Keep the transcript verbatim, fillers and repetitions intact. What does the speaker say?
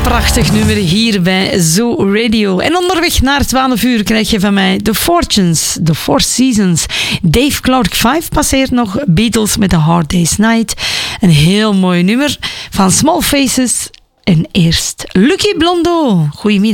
Prachtig nummer hier bij Zo Radio. En onderweg naar twaalf uur krijg je van mij The Fortunes, The Four Seasons. Dave Clark vijf passeert nog, Beatles met A Hard Day's Night. Een heel mooi nummer van Small Faces. En eerst Lucky Blondeau. Goedemiddag.